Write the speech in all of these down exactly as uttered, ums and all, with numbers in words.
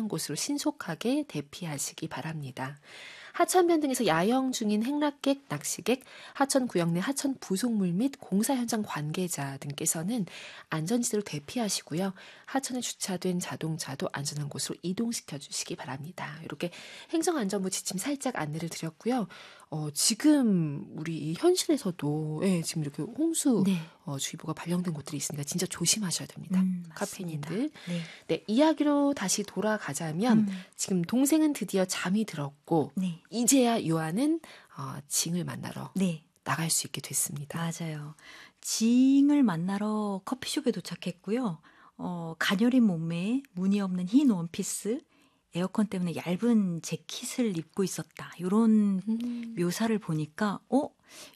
안전한 곳으로 신속하게 대피하시기 바랍니다. 하천변 등에서 야영 중인 행락객, 낚시객, 하천 구역 내 하천 부속물 및 공사 현장 관계자 등께서는 안전지대로 대피하시고요. 하천에 주차된 자동차도 안전한 곳으로 이동시켜 주시기 바랍니다. 이렇게 행정안전부 지침 살짝 안내를 드렸고요. 어, 지금 우리 현실에서도 예, 지금 이렇게 홍수 네. 어, 주의보가 발령된 곳들이 있으니까 진짜 조심하셔야 됩니다. 음, 카페인들. 네. 네, 이야기로 다시 돌아가자면 음. 지금 동생은 드디어 잠이 들었고 네. 이제야 유아는 어, 징을 만나러 네. 나갈 수 있게 됐습니다. 맞아요. 징을 만나러 커피숍에 도착했고요. 어, 가녀린 몸매에 무늬 없는 흰 원피스, 에어컨 때문에 얇은 재킷을 입고 있었다. 이런 음. 묘사를 보니까 어?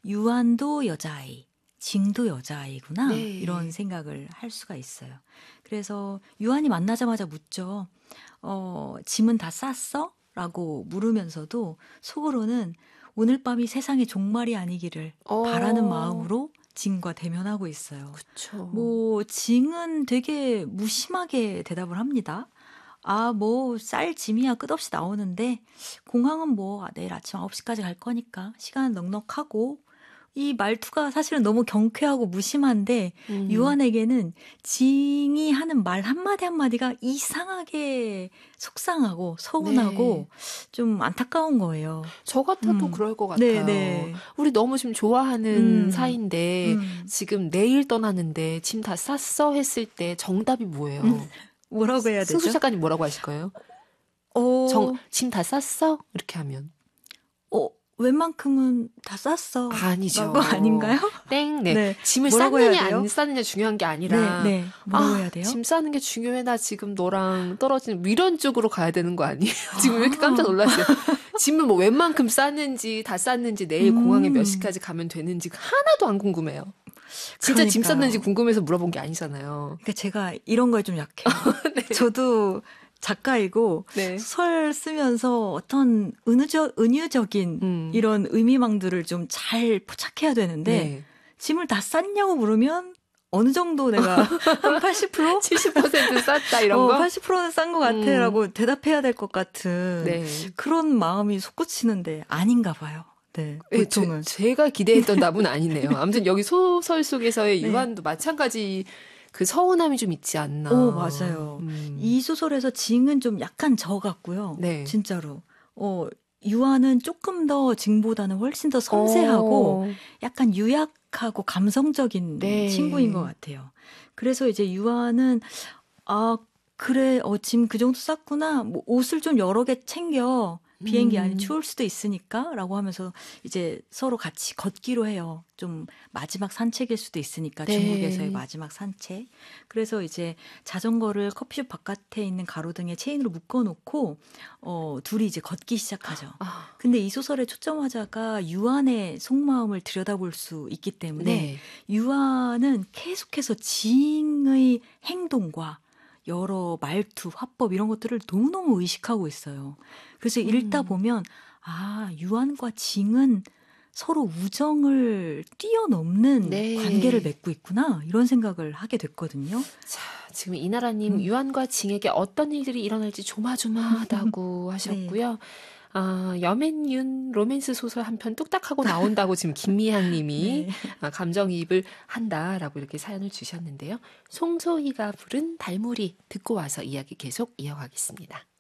유한도 여자아이, 징도 여자아이구나. 네. 이런 생각을 할 수가 있어요. 그래서 유한이 만나자마자 묻죠. 어, 짐은 다 쌌어? 라고 물으면서도 속으로는 오늘 밤이 세상의 종말이 아니기를 어. 바라는 마음으로 징과 대면하고 있어요. 그쵸. 뭐 징은 되게 무심하게 대답을 합니다. 아, 뭐 쌀 짐이야 끝없이 나오는데 공항은 뭐 내일 아침 아홉 시까지 갈 거니까 시간은 넉넉하고 이 말투가 사실은 너무 경쾌하고 무심한데 음. 유한에게는 징이 하는 말 한마디 한마디가 이상하게 속상하고 서운하고 네. 좀 안타까운 거예요. 저 같아도 음. 그럴 것 같아요. 네, 네. 우리 너무 지금 좋아하는 음. 사이인데 음. 지금 내일 떠나는데 짐 다 쌌어 했을 때 정답이 뭐예요? 음. 뭐라고 해야 되죠? 승수 작가님 뭐라고 하실 거예요? 어, 정, 짐 다 쌌어? 이렇게 하면. 어, 웬만큼은 다 쌌어. 아니죠. 라고 아닌가요? 땡, 네. 네. 짐을 뭐라고 해야 쌌느냐 돼요? 안 쌌느냐 중요한 게 아니라. 네, 네. 뭐라고 아, 해야 돼요? 짐 싸는 게 중요해. 나 지금 너랑 떨어지는 이런 쪽으로 가야 되는 거 아니에요? 지금 왜 이렇게 깜짝 놀랐어요? 짐을 뭐 웬만큼 쌌는지 다 쌌는지 내일 음. 공항에 몇 시까지 가면 되는지 하나도 안 궁금해요. 진짜 짐 그러니까요. 쌌는지 궁금해서 물어본 게 아니잖아요. 그러니까 제가 이런 거에 좀 약해요. 네. 저도 작가이고 네. 소설 쓰면서 어떤 은유적, 은유적인 음. 이런 의미망들을 좀 잘 포착해야 되는데 네. 짐을 다 쌌냐고 물으면 어느 정도 내가 한 팔십 퍼센트? 칠십 퍼센트 쌌다 이런 어, 거? 팔십 퍼센트는 싼 것 같아 음. 라고 대답해야 될 것 같은 네. 그런 마음이 솟구치는데 아닌가 봐요. 네, 네, 보통은. 제, 제가 기대했던 답은 아니네요. 아무튼 여기 소설 속에서의 네. 유한도 마찬가지 그 서운함이 좀 있지 않나. 오, 맞아요. 음. 이 소설에서 징은 좀 약간 저 같고요. 네. 진짜로. 어, 유아는 조금 더 징보다는 훨씬 더 섬세하고 어. 약간 유약하고 감성적인 네. 친구인 것 같아요. 그래서 이제 유아는 아, 그래, 어, 짐 그 정도 쌌구나. 뭐 옷을 좀 여러 개 챙겨. 비행기 안이 음. 추울 수도 있으니까 라고 하면서 이제 서로 같이 걷기로 해요. 좀 마지막 산책일 수도 있으니까 네. 중국에서의 마지막 산책. 그래서 이제 자전거를 커피숍 바깥에 있는 가로등에 체인으로 묶어놓고 어, 둘이 이제 걷기 시작하죠. 아. 근데 이 소설의 초점 화자가 유한의 속마음을 들여다볼 수 있기 때문에 네. 유한은 계속해서 징의 행동과 여러 말투, 화법 이런 것들을 너무너무 의식하고 있어요. 그래서 음. 읽다 보면 아, 유한과 징은 서로 우정을 뛰어넘는 네. 관계를 맺고 있구나 이런 생각을 하게 됐거든요. 자, 지금 이나라님 음. 유한과 징에게 어떤 일들이 일어날지 조마조마하다고 하셨고요. 아, 여맨윤 로맨스 소설 한 편 뚝딱하고 나온다고 지금 김미향 님이 네. 아, 감정이입을 한다라고 이렇게 사연을 주셨는데요. 송소희가 부른 달무리 듣고 와서 이야기 계속 이어가겠습니다.